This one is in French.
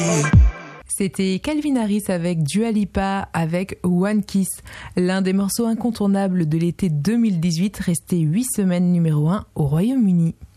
C'était Calvin Harris avec Dua Lipa avec One Kiss, l'un des morceaux incontournables de l'été 2018, resté 8 semaines numéro 1 au Royaume-Uni.